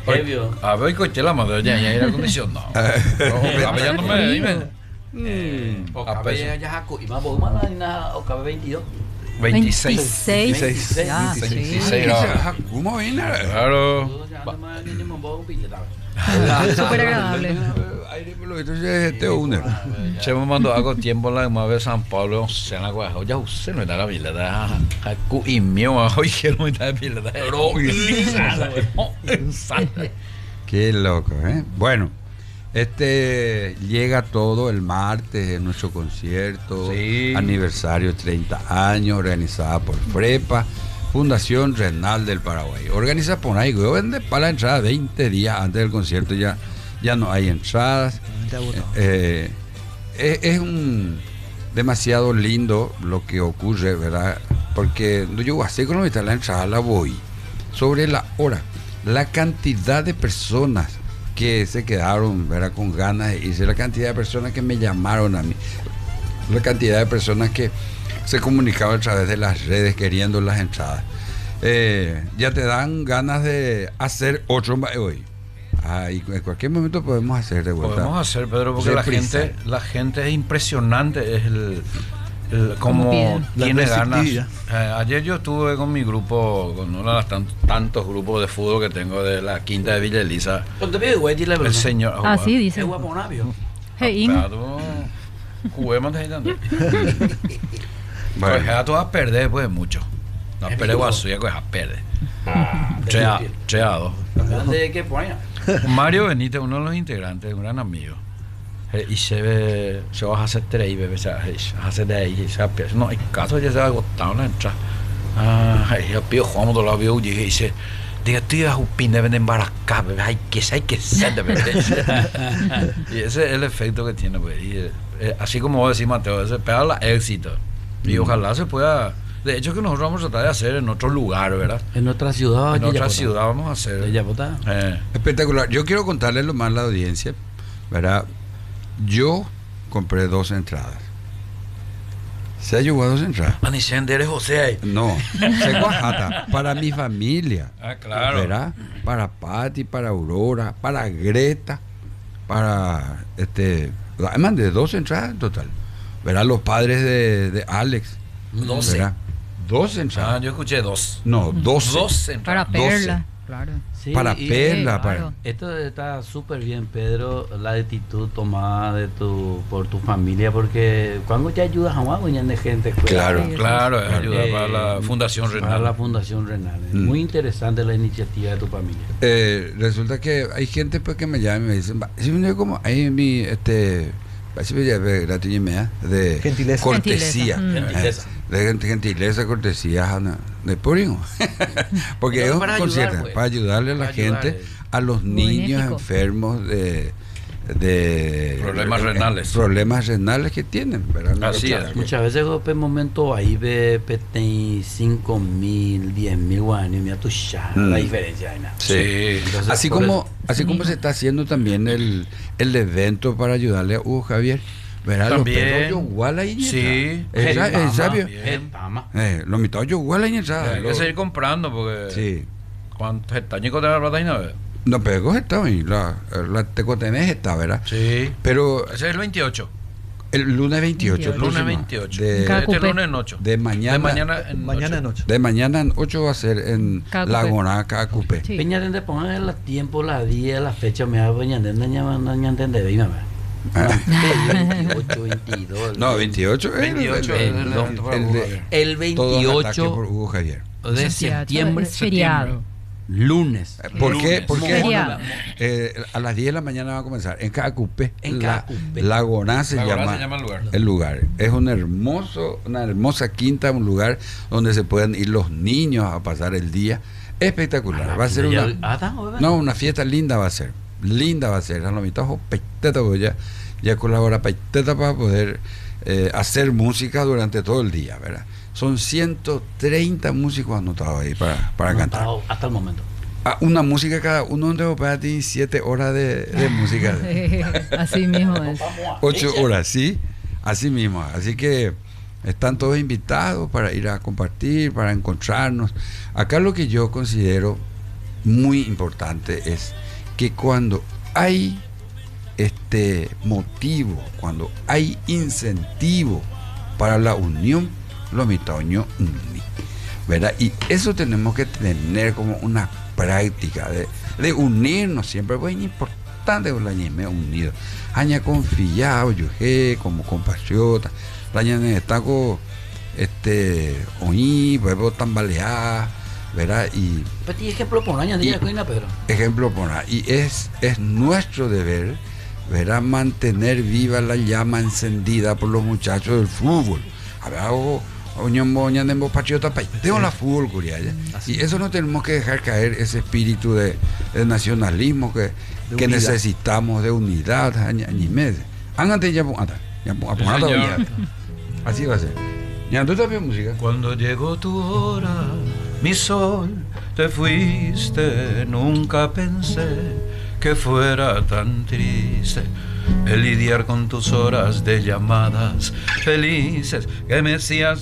A ver, coche la madre, ya aire acondicionado. Apoyándome, dime. O cabe ya y más bomba na o cabe 22. 26. 26. Ya, 26 sí. grados. ¿Cómo viene? Claro. Súper agradable. Aire por lo visto te une. Se me mandó algo tiempo la más vez San Pablo, se la guaja. Ya usted no está la vila da. Haku y mío, hoy que no está la vila da. Qué loco, ¿eh? Bueno, llega todo el martes en nuestro concierto, Sí. aniversario 30 años, organizada por FREPA, Fundación Renal del Paraguay. Organiza por ahí, vende para la entrada 20 días antes del concierto, ya no hay entradas. Es demasiado lindo lo que ocurre, ¿verdad? Porque yo así con la entrada la voy sobre la hora, la cantidad de personas que se quedaron, ¿verdad?, con ganas de irse, la cantidad de personas que me llamaron a mí, la cantidad de personas que se comunicaban a través de las redes queriendo las entradas. Ya te dan ganas de hacer otro hoy. Y en cualquier momento podemos hacer de vuelta. Podemos hacer, Pedro, porque Reprisa. la gente es impresionante, es como piden. tiene La ganas. receptividad. Ayer yo estuve con mi grupo, con uno de los tantos grupos de fútbol que tengo de la Quinta de Villa Elisa. El señor. Así dice. Es guapo navio. Hey, Juguemos de ahí también. Bueno. Pues ya tú vas a perder, pues mucho. No Es perder vivo. guasuya, pues a perder. Chea. 3-2. ¿De qué pone? Mario Benítez, uno de los integrantes, un gran amigo. Y se va a hacer 3 y bebé, se va a hacer de ahí. No, en caso ya se ha agotado la entrada. El pío Juan de la vio y dice: diga, tú ibas a upin de vender baracá, bebé. Hay que ser de bebé. Y ese es el efecto que tiene, pues. Y, así como vos decís, Mateo, ese pega la éxito. Y ojalá se pueda. De hecho, que nosotros vamos a tratar de hacer en otro lugar, ¿verdad? En otra ciudad. En otra ciudad vamos a hacer. De Yapota. Espectacular. Yo quiero contarles lo más a la audiencia, ¿verdad? Yo compré 2 entradas. ¿Se ha llevado 2 entradas? Manicente, eres José ahí. No, se Guajata, para mi familia. Claro. ¿Verdad? Para Patti, para Aurora, para Greta, para además de 2 entradas en total. ¿Verdad? Los padres de Alex. 12. ¿Verdad? 2 entradas. Yo escuché 2. No, 12. 12 para entradas. Perla. Claro. Sí, Para y- Perla, claro. Esto está súper bien, Pedro, la actitud tomada por tu familia, porque cuando te ayudas a más de gente. pues, Claro. Claro, es Claro. ayuda para la Fundación Para Renal. la Fundación Renal. Es muy interesante la iniciativa de tu familia. Resulta que hay gente pues que me llama y me dicen, si me como ahí mi de Gentileza. cortesía, Gentileza. Gentileza. de gentileza, cortesía de puringo. Porque Pero es un para ayudar, concierto pues. para ayudarle a la Para ayudar, gente, a los niños benéfico. enfermos de Problemas renales. problemas renales que tienen, ¿verdad? Así Claro es. que- Muchas veces en momento ahí ve 5.000, 10.000 guanes, mira tu ya, Mm. la diferencia hay nada. Sí. Entonces, Así por como, eso- así como se está haciendo también el evento para ayudarle a Hugo Javier, ¿verdad? También. Los perros igual ahí. Sí. ¿En serio? Tama. Los mitad yo igual ahí. Hay que seguir comprando porque. Sí. ¿Cuántos hectáreos de la plata y no ves? No, pero está ahí. La tecotenés está, ¿verdad? Sí. Pero Ese es el 28. el lunes 28. El lunes próximo, 28. De, Cada Este cupé. lunes en 8. de mañana. Mañana en 8. De mañana en 8 va a ser en Cada cupé. Laguna, Cacupé. Sí. Peña de pongan el tiempo, la día, la fecha, me da peña de no entender, dime. 28, 22. No, 28 es 28 es el evento para Hugo Javier. El todo un ataque 28 por Hugo Javier. de Santiago, septiembre, es feriado. lunes. ¿Por Lunes. qué? Porque Feriado. a las 10 de la mañana va a comenzar en Cacupé. En Cacupé. Laguna se Laguna llama se llama el lugar. el lugar. Es una hermosa quinta, un lugar donde se pueden ir los niños a pasar el día. Espectacular. Va a ser una fiesta linda va a ser. Linda va a ser. A la mitad peiteta, porque ya colabora peiteta para poder hacer música durante todo el día, ¿verdad? Son 130 músicos anotados ahí para cantar. Hasta el momento. Una música cada uno, donde para ti 7 horas de música. Así mismo es. 8 horas, sí, así mismo. Así que están todos invitados para ir a compartir, para encontrarnos. Acá lo que yo considero muy importante es que cuando hay motivo, cuando hay incentivo para la unión, lo mitaoño uní, ¿verdad? Y eso tenemos que tener como una práctica de unirnos siempre, pues es importante la ñeme unido, aña confiado, yo como compatriota, la ñeme está con oí, pues tambalear, ¿verdad? Y Pues ejemplo por año de Coina, Pedro. ejemplo por ahí. Y es nuestro deber, ¿verdad? Mantener viva la llama encendida por los muchachos del fútbol. A ver, tengo la fútbol, Curiaya. Y eso no tenemos que dejar caer ese espíritu de nacionalismo que necesitamos, de unidad. Así va a ser. Ya, ¿tú también música? Cuando llegó tu hora, mi sol, te fuiste, nunca pensé que fuera tan triste el lidiar con tus horas de llamadas felices que me hacías